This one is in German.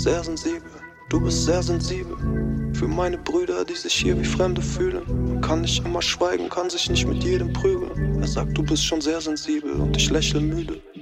sehr sensibel. Du bist sehr sensibel. Für meine Brüder, die sich hier wie Fremde fühlen. Man kann nicht immer schweigen, kann sich nicht mit jedem prügeln. Er sagt, du bist schon sehr sensibel und ich lächle müde.